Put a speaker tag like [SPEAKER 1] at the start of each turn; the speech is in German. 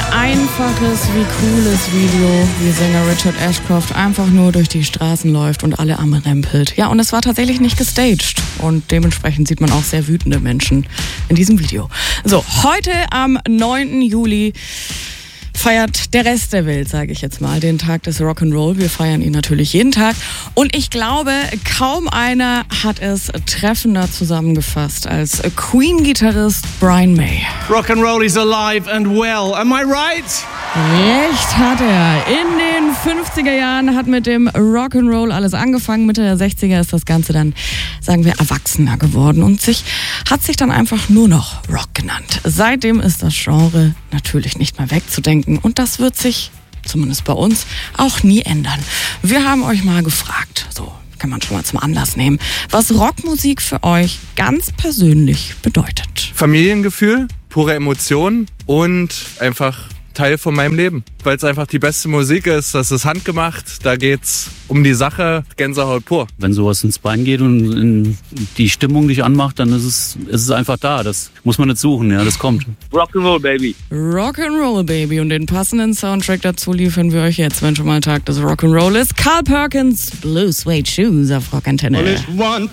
[SPEAKER 1] einfaches wie cooles Video, wie Sänger Richard Ashcroft einfach nur durch die Straßen läuft und alle am rempelt. Ja, und es war tatsächlich nicht gestaged und dementsprechend sieht man auch sehr wütende Menschen in diesem Video. So, heute am 9. Juli feiert der Rest der Welt, sage ich jetzt mal, den Tag des Rock'n'Roll. Wir feiern ihn natürlich jeden Tag. Und ich glaube, kaum einer hat es treffender zusammengefasst als Queen-Gitarrist Brian May.
[SPEAKER 2] Rock'n'Roll is alive and well. Am I right?
[SPEAKER 1] Recht hat er. In den 50er Jahren hat mit dem Rock'n'Roll alles angefangen. Mitte der 60er ist das Ganze dann, sagen wir, erwachsener geworden und hat sich dann einfach nur noch Rock genannt. Seitdem ist das Genre natürlich nicht mehr wegzudenken. Und das wird sich, zumindest bei uns, auch nie ändern. Wir haben euch mal gefragt, so kann man schon mal zum Anlass nehmen, was Rockmusik für euch ganz persönlich bedeutet.
[SPEAKER 3] Familiengefühl, pure Emotionen und einfach Teil von meinem Leben. Weil es einfach die beste Musik ist, das ist handgemacht, da geht's um die Sache, Gänsehaut pur.
[SPEAKER 4] Wenn sowas ins Bein geht und die Stimmung dich anmacht, dann ist es einfach da. Das muss man nicht suchen, ja, das kommt.
[SPEAKER 5] Rock'n'Roll Baby.
[SPEAKER 1] Rock'n'Roll Baby und den passenden Soundtrack dazu liefern wir euch jetzt, wenn schon mal Tag des Rock'n'Roll ist. Carl Perkins, Blue Suede Shoes auf Rock Antenne.